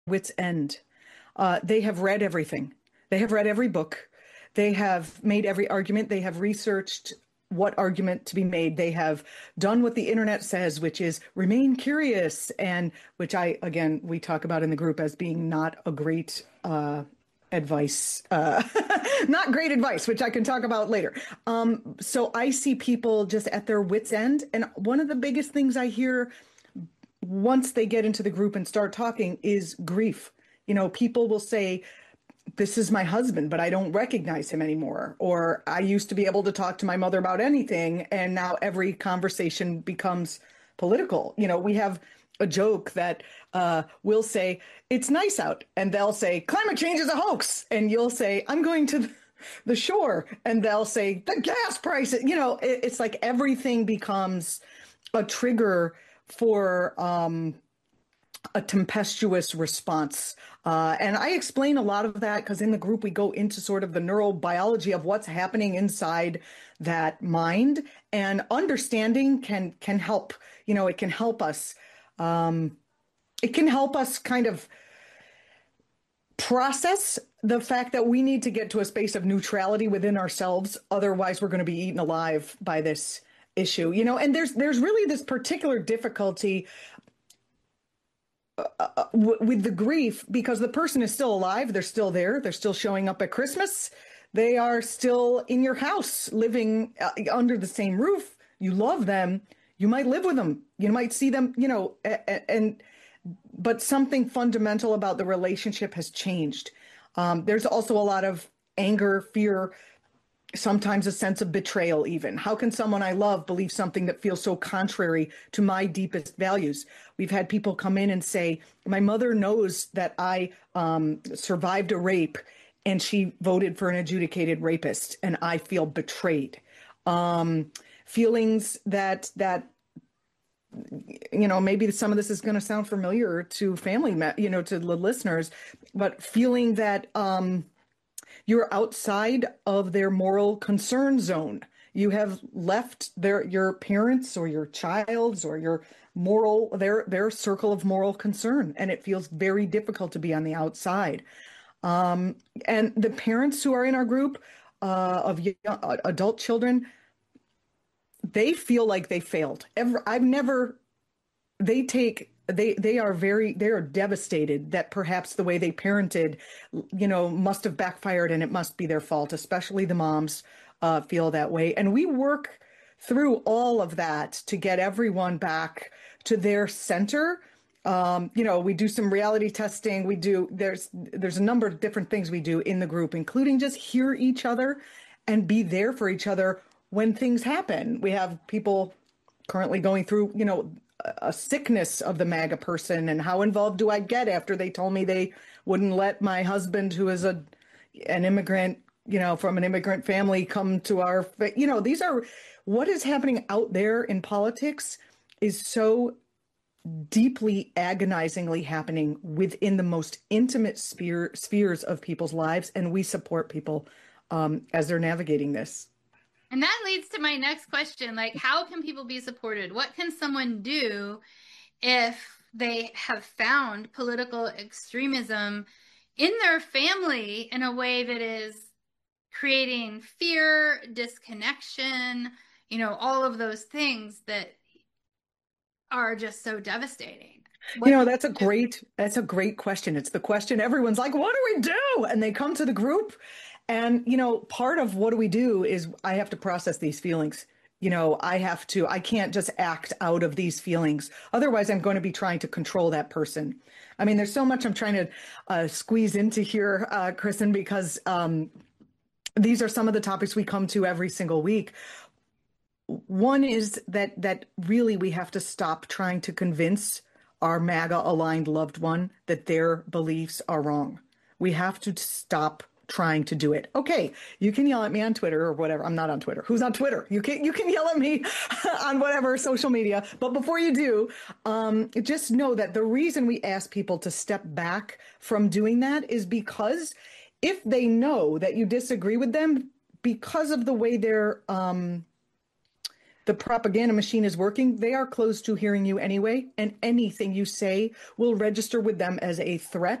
wits' end. They have read everything. They have read every book. They have made every argument. They have researched what argument to be made. They have done what the internet says, which is remain curious, and which again, we talk about in the group as being not a great advice, not great advice, which I can talk about later. So I see people just at their wits' end. And one of the biggest things I hear once they get into the group and start talking is grief. People will say, this is my husband, but I don't recognize him anymore. Or I used to be able to talk to my mother about anything, and now every conversation becomes political. We have a joke that we'll say, it's nice out. And they'll say, climate change is a hoax. And you'll say, I'm going to the shore. And they'll say, the gas price. It's like everything becomes a trigger for a tempestuous response. And I explain a lot of that because in the group, we go into sort of the neurobiology of what's happening inside that mind, and understanding can help, it can help us. It can help us kind of process the fact that we need to get to a space of neutrality within ourselves. Otherwise, we're going to be eaten alive by this issue, and there's really this particular difficulty with the grief, because the person is still alive. They're still there. They're still showing up at Christmas. They are still in your house, living under the same roof. You love them. You might live with them. You might see them, but something fundamental about the relationship has changed. There's also a lot of anger, fear, sometimes a sense of betrayal even. How can someone I love believe something that feels so contrary to my deepest values? We've had people come in and say, my mother knows that I survived a rape and she voted for an adjudicated rapist, and I feel betrayed. Feelings that maybe some of this is going to sound familiar to family, to the listeners, but feeling that you're outside of their moral concern zone. You have left your parents or your child's or your their circle of moral concern, and it feels very difficult to be on the outside. And the parents who are in our group of adult children, they feel like they failed. They are devastated that perhaps the way they parented, must have backfired and it must be their fault. Especially the moms feel that way. And we work through all of that to get everyone back to their center. We do some reality testing. There's a number of different things we do in the group, including just hear each other and be there for each other when things happen. We have people currently going through, a sickness of the MAGA person, and how involved do I get after they told me they wouldn't let my husband, who is an immigrant, from an immigrant family, come to our, these are what is happening out there in politics is so deeply agonizingly happening within the most intimate spheres of people's lives. And we support people as they're navigating this. And that leads to my next question. Like, how can people be supported? What can someone do if they have found political extremism in their family in a way that is creating fear, disconnection, all of those things that are just so devastating? That's a great question. It's the question everyone's like, what do we do? And they come to the group. And, part of what do we do is I have to process these feelings. I can't just act out of these feelings. Otherwise, I'm going to be trying to control that person. I mean, there's so much I'm trying to squeeze into here, Kristen, because these are some of the topics we come to every single week. One is that really we have to stop trying to convince our MAGA aligned loved one that their beliefs are wrong. We have to stop trying to do it. Okay, you can yell at me on Twitter or whatever. I'm not on Twitter. Who's on Twitter? You can yell at me on whatever social media. But before you do, just know that the reason we ask people to step back from doing that is because if they know that you disagree with them because of the way The propaganda machine is working. They are closed to hearing you anyway, and anything you say will register with them as a threat